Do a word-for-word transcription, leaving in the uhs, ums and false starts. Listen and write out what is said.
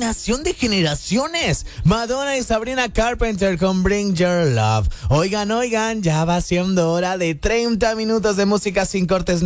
combinación de generaciones. Madonna y Sabrina Carpenter con Bring Your Love. Oigan, oigan, ya va siendo hora de treinta minutos de música sin cortes